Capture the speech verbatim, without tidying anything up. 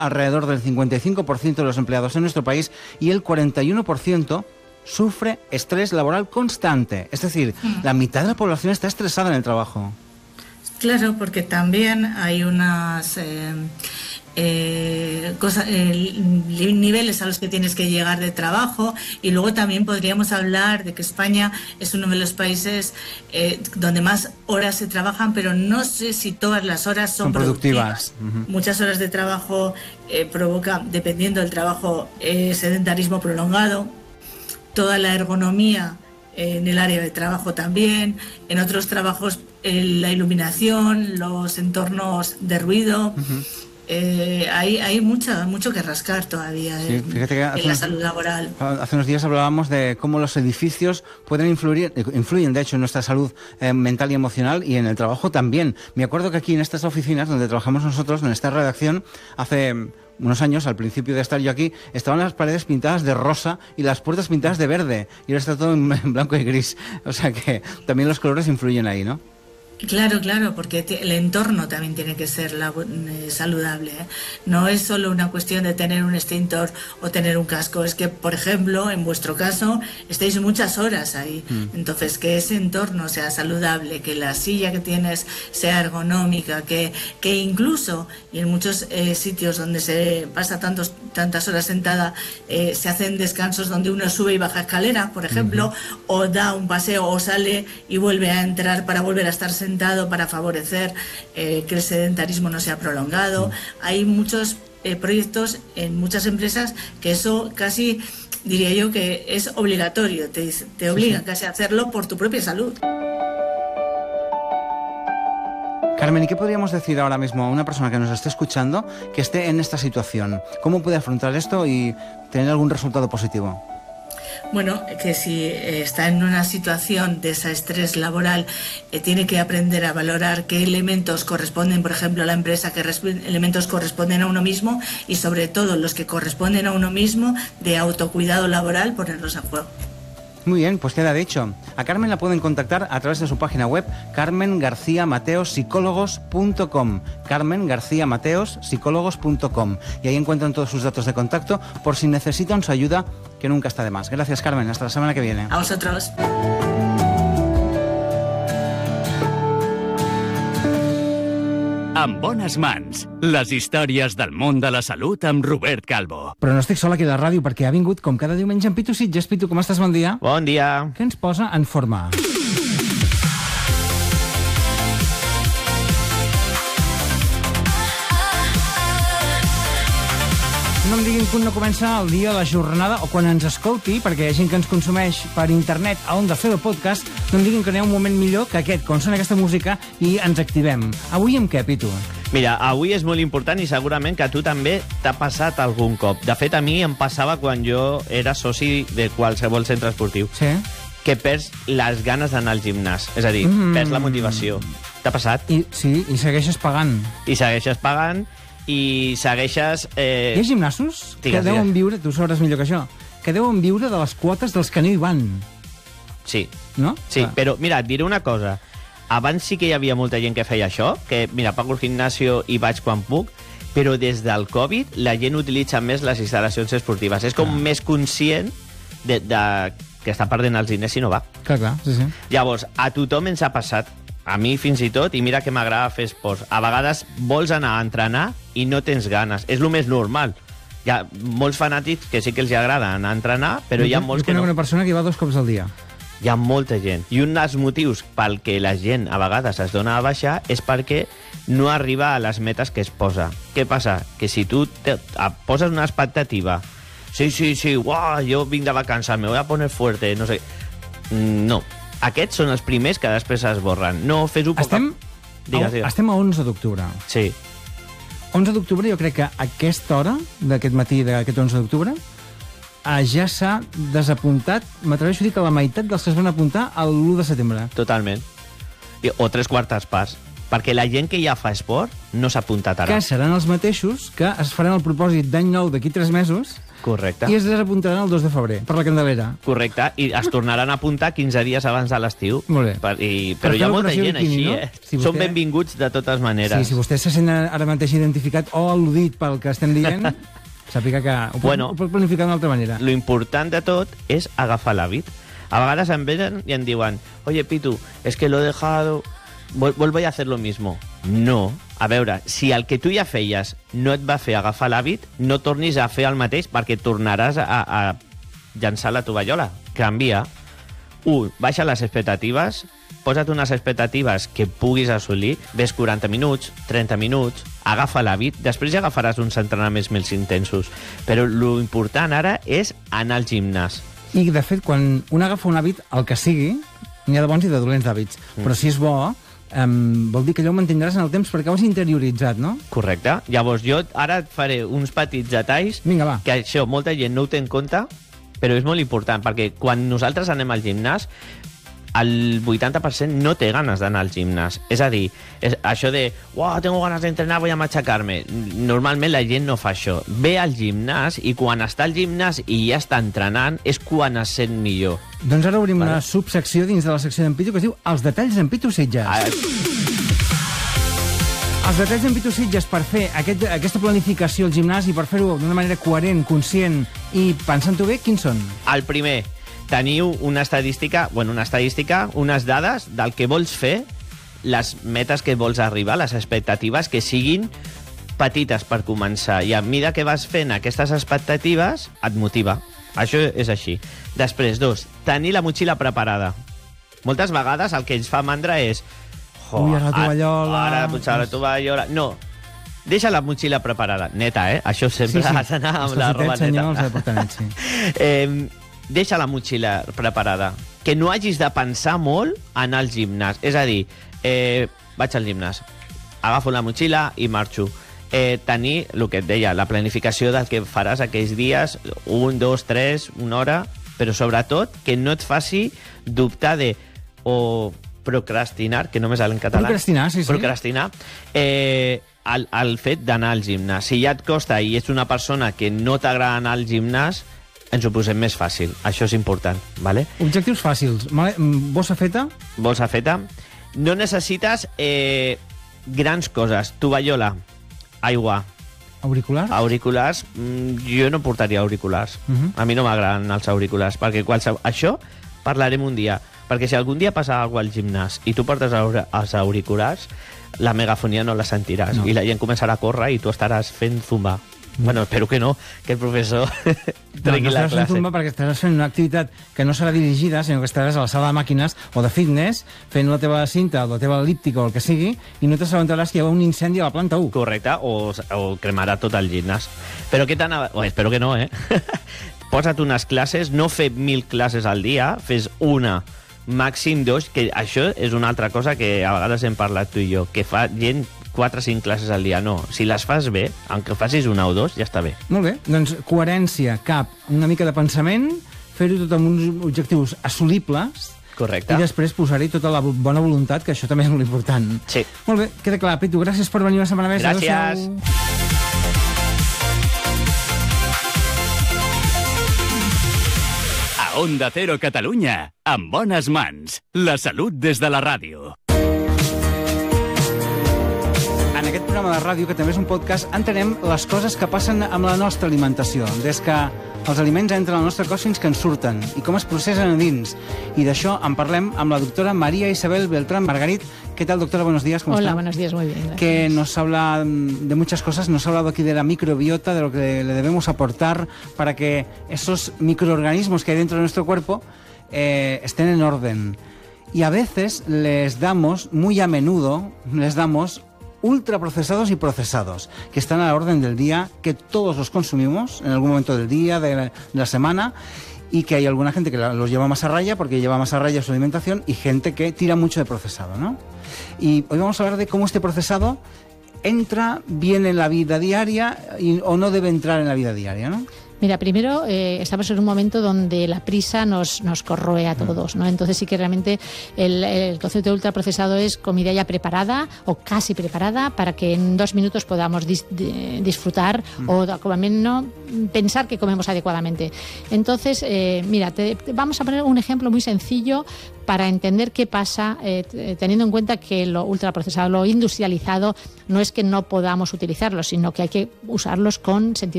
alrededor del cincuenta y cinco por ciento de los empleados en nuestro país y el cuarenta y uno por ciento sufre estrés laboral constante. Es decir, mm. la mitad de la población está estresada en el trabajo. Claro, porque también hay unas eh, eh, cosa, eh, niveles a los que tienes que llegar de trabajo, y luego también podríamos hablar de que España es uno de los países eh, donde más horas se trabajan, pero no sé si todas las horas son, son productivas. productivas. Uh-huh. Muchas horas de trabajo eh, provoca, dependiendo del trabajo, eh, sedentarismo prolongado, toda la ergonomía en el área de trabajo también, en otros trabajos eh, la iluminación, los entornos de ruido. Uh-huh. Eh, hay hay mucho, mucho que rascar todavía sí, en, fíjate que en la salud laboral. Hace unos días hablábamos de cómo los edificios pueden influir, influyen de hecho en nuestra salud eh, mental y emocional, y en el trabajo también. Me acuerdo que aquí en estas oficinas donde trabajamos nosotros, en esta redacción, hace unos años, al principio de estar yo aquí, estaban las paredes pintadas de rosa y las puertas pintadas de verde, y ahora está todo en blanco y gris. O sea que también los colores influyen ahí, ¿no? Claro, claro, porque el entorno también tiene que ser la, eh, saludable, ¿eh? No es solo una cuestión de tener un extintor o tener un casco, es que, por ejemplo, en vuestro caso, estáis muchas horas ahí, mm. entonces que ese entorno sea saludable, que la silla que tienes sea ergonómica, que, que incluso, y en muchos eh, sitios donde se pasa tantos, tantas horas sentada, eh, se hacen descansos donde uno sube y baja escalera, por ejemplo, mm-hmm. o da un paseo o sale y vuelve a entrar para volver a estar sentado, para favorecer eh, que el sedentarismo no sea prolongado. Mm. Hay muchos eh, proyectos en muchas empresas que eso casi, diría yo, que es obligatorio, te, te obligan sí, sí. casi a hacerlo por tu propia salud. Carmen, ¿y qué podríamos decir ahora mismo a una persona que nos esté escuchando que esté en esta situación? ¿Cómo puede afrontar esto y tener algún resultado positivo? Bueno, que si eh, está en una situación de ese estrés laboral, eh, tiene que aprender a valorar qué elementos corresponden, por ejemplo, a la empresa, qué resp- elementos corresponden a uno mismo, y sobre todo los que corresponden a uno mismo, de autocuidado laboral, ponerlos en juego. Muy bien, pues queda dicho. A Carmen la pueden contactar a través de su página web carmen garcía mateos psicólogos punto com, carmen garcía mateos psicólogos punto com, y ahí encuentran todos sus datos de contacto por si necesitan su ayuda, que nunca está de más. Gracias, Carmen, hasta la semana que viene. A vosotros. En bones mans, les històries del món de la salut amb Robert Calvo. Però no estic sol aquí a la ràdio perquè ha vingut, com cada diumenge, en Pitu Sitges. Pitu, com estàs? Bon dia. Bon dia. Què ens posa en forma? No em diguin que un no comença el dia, la jornada, o quan ens escolti, perquè hi ha gent que ens consumeix per internet a Onda Cero Podcast, no em diguin que n'hi ha un moment millor que aquest, quan sona aquesta música i ens activem. Avui amb què, Pitu? Mira, avui és molt important i segurament que a tu també t'ha passat algun cop. De fet, a mi em passava quan jo era soci de qualsevol centre esportiu. Sí? Que perds les ganes d'anar al gimnàs. És a dir, mm. perds la motivació. T'ha passat? I, sí, i segueixes pagant. I segueixes pagant i segueixes... Eh... Hi ha gimnasos digues, que deuen digues. viure, tu sabràs millor que això, que deuen viure de les quotes dels que no hi van. Sí. No? Sí, ah. però mira, et diré una cosa. Abans sí que hi havia molta gent que feia això, que mira, pago el gimnasio i vaig quan puc, però des del Covid la gent utilitza més les instal·lacions esportives. És com ah. més conscient de, de que està perdent els diners si no va. Clar, clar, sí, sí. Llavors, a tothom ens ha passat, a mi fins i tot, i mira que m'agrada fer esports. A vegades vols anar a entrenar i no tens ganes. És el més normal. Hi ha molts fanàtics que sí que els agrada anar a entrenar, però jo, hi ha molts que no. Jo conec una persona que hi va dos cops al dia. Hi ha molta gent. I un dels motius pel que la gent a vegades es dona a baixar és perquè no arriba a les metes que es posa. Què passa? Que si tu te, poses una expectativa, sí, sí, sí, uau, jo vinc de vacances, me voy a poner fuerte, no sé... No. Aquests són els primers que després esborren. No, fes-ho poc... Estem, digues, digues. estem a onze d'octubre. Sí. onze d'octubre, jo crec que a aquesta hora d'aquest matí d'aquest onze d'octubre eh, ja s'ha desapuntat, m'atreveixo a dir que la meitat dels que es van apuntar a l'u de setembre. Totalment. I, o tres quartes parts. Perquè la gent que ja fa esport no s'ha apuntat ara. Que seran els mateixos que es faran el propòsit d'any nou d'aquí tres mesos Correcte. I es desapuntaran el dos de febrer, per la Candelera. Correcte, i es tornaran a apuntar quinze dies abans de l'estiu. Molt bé. Per, i, Per però hi fer ha molta l'operació gent biquini, així, no? eh? Si vostè- Són benvinguts de totes maneres. Sí, si vostè se sent ara mateix identificat o al·ludit pel que estem dient, sàpiga que ho pot, Bueno. ho pot planificar d'una altra manera. Lo important de tot és agafar l'hàbit. A vegades em venen i em diuen, oye, Pitu, es que lo he dejado, vol, vuelvo a hacer lo mismo. No. A veure, si el que tu ja feies no et va fer agafar l'hàbit, no tornis a fer el mateix perquè tornaràs a, a llançar la tovallola. Canvia. Un, baixa les expectatives, posa't unes expectatives que puguis assolir, ves quaranta minuts, trenta minuts, agafa l'hàbit, després ja agafaràs uns entrenaments més intensos. Però lo important ara és anar al gimnàs. I, de fet, quan un agafa un hàbit, el que sigui, n'hi ha de bons i de dolents d'hàbits. Mm. Però si és bo, um, vol dir que allò ho mantindràs en el temps perquè ho has interioritzat, no? Correcte. Llavors jo ara et faré uns petits detalls Vinga, va. que això molta gent no ho té en compte, però és molt important, perquè quan nosaltres anem al gimnàs, el vuitanta per cent no té ganes d'anar al gimnàs. És a dir, és això de «Uau, tengo ganas de entrenar, voy a machacarme». Normalment la gent no fa això. Ve al gimnàs i quan està al gimnàs i ja està entrenant és quan es sent millor. Doncs ara obrim Vale. una subsecció dins de la secció d'en Pitu que es diu Els detalls d'en Pitu Sitges. Ah, Els detalls d'en Pitu Sitges per fer aquest, aquesta planificació al gimnàs i per fer-ho d'una manera coherent, conscient i pensant-ho bé, quins són? el primer, teniu una estadística, bueno, una estadística, unes dades del que vols fer, les metes que vols arribar, les expectatives que siguin petites per començar. I a mesura que vas fent aquestes expectatives, et motiva. Això és així. Després, dos, tenir la motxilla preparada. Moltes vegades el que ens fa mandra és Ui, ara la tovallola... Ara pujar la tovallola... No, deixa la motxilla preparada. Neta, eh? Això sempre Sí, sí. has d'anar amb Els la calcetets, roba senyor, els neta. ha de portar net, sí. eh, deixa la motxilla preparada. Que no hagis de pensar molt en anar al gimnàs. És a dir, eh, vaig al gimnàs, agafo la motxilla i marxo. Eh, tenir, el que et deia, la planificació del que faràs aquells dies, un, dos, tres, una hora, però sobretot que no et faci dubtar de o procrastinar, que no me sale en català. Procrastinar, sí, sí. Procrastinar. Eh, el, el fet d'anar al gimnàs. Si ja et costa i ets una persona que no t'agrada anar al gimnàs, ens ho posem més fàcil. Això és important, ¿vale? Objectius fàcils. Vale? Bossa feta? Bolsa feta. No necessites eh, grans coses. Tovallola, aigua, Auriculars? auriculars. Mm, jo no portaria auriculars. Uh -huh. A mi no m'agraden els auriculars, perquè qualsevol... Això parlarem un dia. Perquè si algun dia passa alguna cosa al gimnàs i tu portes els auriculars, la megafonia no la sentiràs. No. I la gent començarà a córrer i tu estaràs fent zumba. Mm. Bueno, espero que no, que el professor No, tregui no la estaràs fent classe. zumba perquè estaràs fent una activitat que no serà dirigida, sinó que estaràs a la sala de màquines o de fitness fent la teva cinta o la teva elíptica o el que sigui i no t'assabentaràs que hi ha un incendi a la planta u. Correcte, o, o cremarà tot el gimnàs. Però què tan... Oh, espero que no, eh? Posa't unes classes, no fer mil classes al dia, fes una, màxim dos, que això és una altra cosa que a vegades hem parlat tu i jo, que fa gent quatre o cinc classes al dia. No, si les fas bé, aunque facis una o dos, ja està bé. Molt bé, doncs coherència, cap, una mica de pensament, fer-ho tot amb uns objectius assolibles Correcte. i després posar-hi tota la bona voluntat, que això també és molt important. Sí. Molt bé, queda clar. Pitu, gràcies per venir una setmana més. Gràcies. Adéu-siau. A Onda Cero Catalunya, amb bones mans. La salut des de la ràdio. En aquest programa de ràdio, que també és un podcast, entenem les coses que passen amb la nostra alimentació, des que els aliments entren al nostre cos fins que en surten, i com es processen a dins. I d'això en parlem amb la doctora María Isabel Beltrán Margarit. ¿Qué tal, doctora? Buenos días, ¿cómo Hola, está? buenos días, muy bien. Gracias. Que nos habla de muchas cosas, nos ha hablado aquí de la microbiota, de lo que le debemos aportar para que esos microorganismos que hay dentro de nuestro cuerpo eh, estén en orden. Y a veces les damos, muy a menudo, les damos ultraprocesados y procesados, que están a la orden del día, que todos los consumimos en algún momento del día, de la, de la semana, y que hay alguna gente que los lleva más a raya porque lleva más a raya su alimentación y gente que tira mucho de procesado, ¿no? Y hoy vamos a hablar de cómo este procesado entra bien en la vida diaria y, o no debe entrar en la vida diaria, ¿no? Mira, primero eh, estamos en un momento donde la prisa nos, nos corroe a todos, ¿no? Entonces sí que realmente el, el concepto de ultraprocesado es comida ya preparada o casi preparada para que en dos minutos podamos dis, de, disfrutar mm. o como menos pensar que comemos adecuadamente. Entonces, eh, mira, te, te vamos a poner un ejemplo muy sencillo para entender qué pasa, eh, teniendo en cuenta que lo ultraprocesado, lo industrializado, no es que no podamos utilizarlo, sino que hay que usarlos con sentido